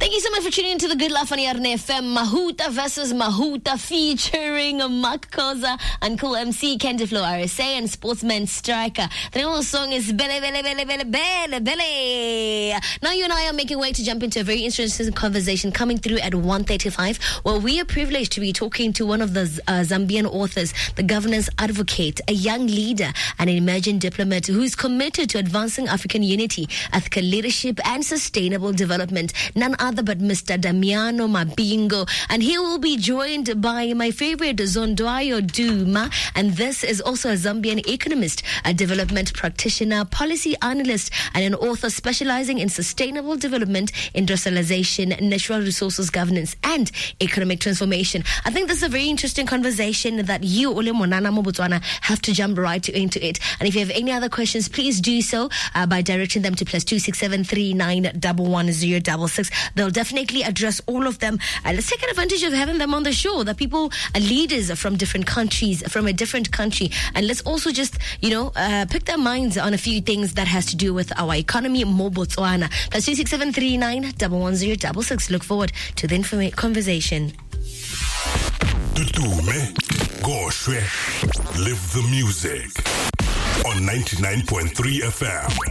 Thank you so much for tuning into the Good Life on Yarne FM. Mahuta versus Mahuta featuring Mark Koza, Uncle MC, Candy Flow RSA, and Sportsman Striker. The name of the song is Bele Bele Bele Bele Bele Bele. Now you and I are making way to jump into a very interesting conversation coming through at 1:35, where we are privileged to be talking to one of the Zambian authors, the governance advocate, a young leader, and an emerging diplomat who is committed to advancing African unity, ethical leadership, and sustainable development. None other but Mr. Damiano Mabingo. And he will be joined by my favorite, Zondwayo Duma. And this is also a Zambian economist, a development practitioner, policy analyst, and an author specializing in sustainable development, industrialization, natural resources governance, and economic transformation. I think this is a very interesting conversation that you, Ole Monana Mobutswana, have to jump right into it. And if you have any other questions, please do so by directing them to +267 39111066. They'll definitely address all of them. Let's take advantage of having them on the show. The people are leaders from different countries, from a different country. And let's also just, pick their minds on a few things that has to do with our economy, more Botswana. +267 39111066. Look forward to the conversation. Tutume, Goshwe, live the music on 99.3 FM.